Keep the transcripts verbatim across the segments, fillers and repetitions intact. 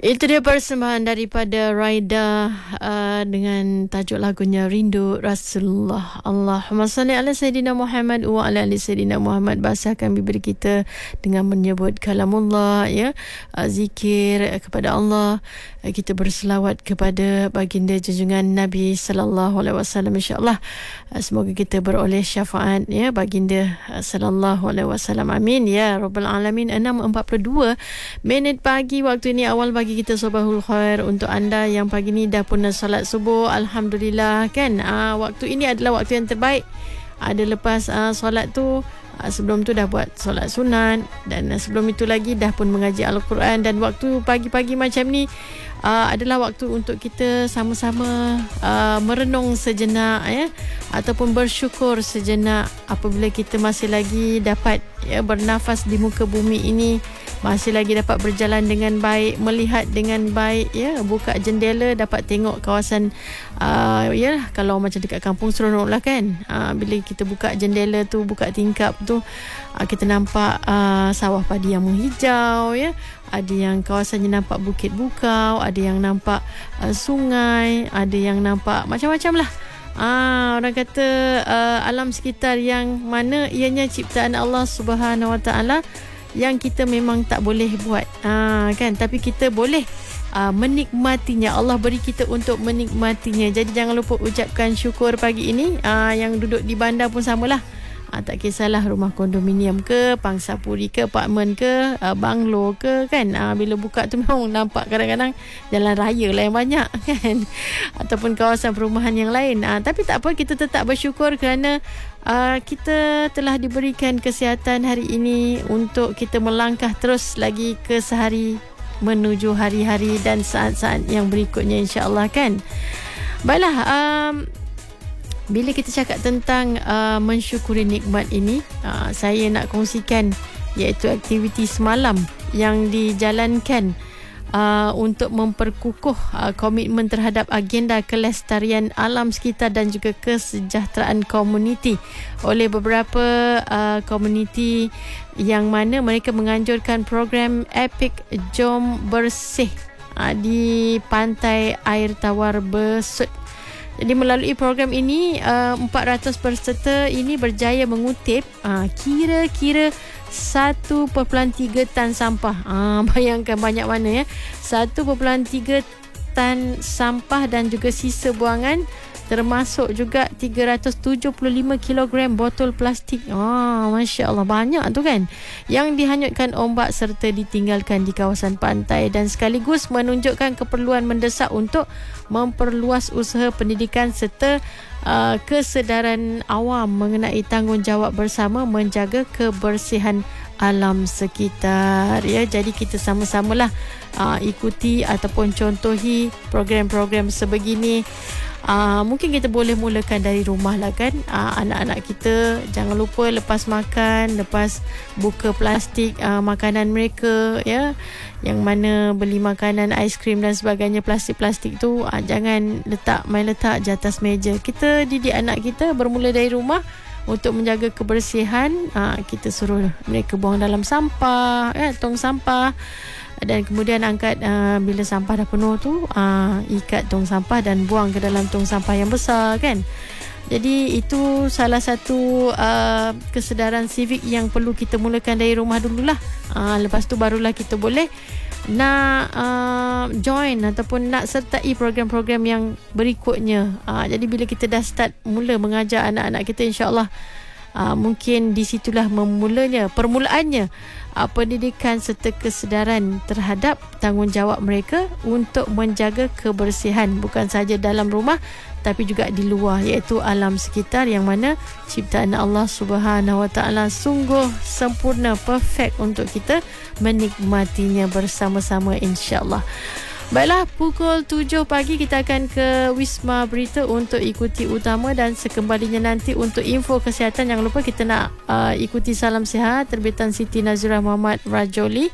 Itu dia persembahan daripada Raida uh, dengan tajuk lagunya Rindu Rasulullah. Allahumma salli ala Sayyidina Muhammad wa ala ali Sayyidina Muhammad. Basahkan bibir kita dengan menyebut kalamullah, ya, uh, zikir kepada Allah. Uh, kita berselawat kepada baginda junjungan Nabi sallallahu alaihi wasallam, insya-Allah. Uh, semoga kita beroleh syafaat, ya, baginda uh, sallallahu alaihi wasallam. Amin ya rabbal alamin. enam empat puluh dua minit pagi waktu ini, awal pagi kita, sobahul khair untuk anda yang pagi ni dah pun solat subuh. Alhamdulillah, kan. Aa, waktu ini adalah waktu yang terbaik. Ada lepas aa, solat tu, aa, sebelum tu dah buat solat sunat, dan aa, sebelum itu lagi dah pun mengaji Al-Quran. Dan waktu pagi-pagi macam ni aa, adalah waktu untuk kita sama-sama aa, merenung sejenak, ya, ataupun bersyukur sejenak apabila kita masih lagi dapat, ya, bernafas di muka bumi ini, masih lagi dapat berjalan dengan baik, melihat dengan baik, ya, buka jendela dapat tengok kawasan, uh, ya, kalau macam dekat kampung seronok lah, kan. Uh, bila kita buka jendela tu, buka tingkap tu, uh, kita nampak uh, sawah padi yang menghijau, ya, ada yang kawasannya nampak bukit bukau, ada yang nampak uh, sungai, ada yang nampak macam-macam lah. Ah, orang kata uh, alam sekitar yang mana ianya ciptaan Allah Subhanahu Wa Taala, yang kita memang tak boleh buat, ah, kan, tapi kita boleh ah, menikmatinya. Allah beri kita untuk menikmatinya. Jadi jangan lupa ucapkan syukur pagi ini. Ah, yang duduk di bandar pun samalah. Ah, tak kisahlah rumah kondominium ke, pangsapuri ke, apartmen ke, ah, banglo ke, kan. Ah, bila buka tu memang nampak kadang-kadang jalan raya lah yang banyak, kan, ataupun kawasan perumahan yang lain. Ah, tapi tak apa, kita tetap bersyukur kerana Uh, kita telah diberikan kesihatan hari ini untuk kita melangkah terus lagi ke sehari menuju hari-hari dan saat-saat yang berikutnya, insya-Allah, kan. Baiklah, um, bila kita cakap tentang uh, mensyukuri nikmat ini, uh, saya nak kongsikan iaitu aktiviti semalam yang dijalankan Uh, untuk memperkukuh uh, komitmen terhadap agenda kelestarian alam sekitar dan juga kesejahteraan komuniti oleh beberapa uh, komuniti, yang mana mereka menganjurkan program Epic Jom Bersih uh, di Pantai Air Tawar Besut. Jadi melalui program ini, uh, empat ratus peserta ini berjaya mengutip uh, kira-kira satu perpuluhan tiga tan sampah. Ah, bayangkan banyak mana, ya. satu perpuluhan tiga tan sampah dan juga sisa buangan, termasuk juga tiga ratus tujuh puluh lima kilogram botol plastik. Ah, Masya-Allah, banyak tu, kan, yang dihanyutkan ombak serta ditinggalkan di kawasan pantai, dan sekaligus menunjukkan keperluan mendesak untuk memperluas usaha pendidikan serta uh, kesedaran awam mengenai tanggungjawab bersama menjaga kebersihan alam sekitar, ya. Jadi kita sama-samalah uh, ikuti ataupun contohi program-program sebegini. Uh, mungkin kita boleh mulakan dari rumah lah, kan. uh, Anak-anak kita jangan lupa lepas makan, lepas buka plastik uh, makanan mereka, ya, yang mana beli makanan, aiskrim dan sebagainya, plastik-plastik tu uh, jangan letak, main letak di atas meja. Kita didik anak kita bermula dari rumah untuk menjaga kebersihan. uh, Kita suruh mereka buang dalam sampah, ya, tong sampah, dan kemudian angkat uh, bila sampah dah penuh tu, uh, ikat tong sampah dan buang ke dalam tong sampah yang besar, kan. Jadi itu salah satu uh, kesedaran sivik yang perlu kita mulakan dari rumah dululah. Uh, lepas tu barulah kita boleh nak uh, join ataupun nak sertai program-program yang berikutnya. Uh, jadi bila kita dah start mula mengajar anak-anak kita, insya-Allah uh, mungkin di situlah memulanya, permulaannya uh, pendidikan serta kesedaran terhadap tanggungjawab mereka untuk menjaga kebersihan, bukan saja dalam rumah tapi juga di luar, iaitu alam sekitar, yang mana ciptaan Allah Subhanahu Wa Taala sungguh sempurna, perfect untuk kita menikmatinya bersama-sama, insya-Allah. Baiklah, pukul tujuh pagi kita akan ke Wisma Berita untuk ikuti utama, dan sekembalinya nanti untuk info kesihatan, jangan lupa kita nak uh, ikuti Salam Sihat terbitan Siti Nazirah Muhammad Rajoli.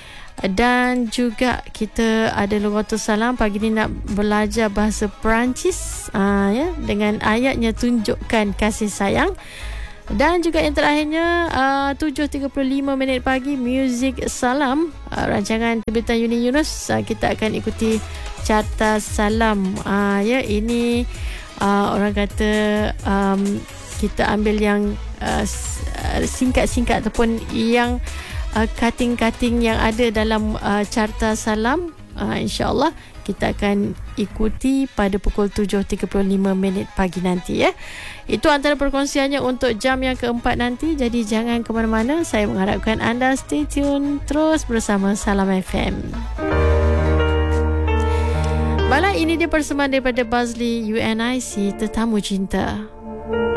Dan juga kita ada Lughatus Salam. Pagi ni nak belajar bahasa Perancis, uh, ya, dengan ayatnya tunjukkan kasih sayang. Dan juga yang terakhirnya uh, tujuh tiga puluh lima minit pagi, Muzik Salam, uh, rancangan terbitan Uni Yunus. uh, Kita akan ikuti Carta Salam. uh, Ya, ini uh, orang kata um, kita ambil yang uh, singkat-singkat ataupun yang uh, cutting-cutting yang ada dalam uh, Carta Salam. uh, InsyaAllah kita akan ikuti pada pukul tujuh tiga puluh lima minit pagi nanti ya. Itu antara perkongsiannya untuk jam yang keempat nanti. Jadi jangan ke mana-mana. Saya mengharapkan anda stay tune terus bersama Salam F M. Baiklah, ini dia persembahan daripada Bazli U N I C, Tetamu Cinta.